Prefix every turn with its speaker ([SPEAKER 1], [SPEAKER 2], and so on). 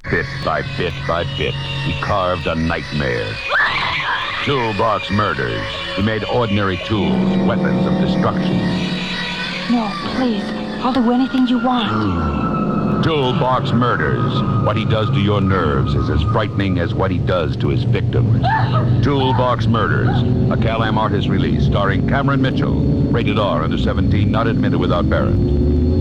[SPEAKER 1] Bit by bit by bit, he carved a nightmare. Toolbox Murders. He made ordinary tools weapons of destruction.
[SPEAKER 2] No, please. I'll do anything you want.
[SPEAKER 1] Toolbox Murders. What he does to your nerves is as frightening as what he does to his victims. Toolbox Murders. A Cal-Am artist release starring Cameron Mitchell. Rated R, under 17, not admitted without parent.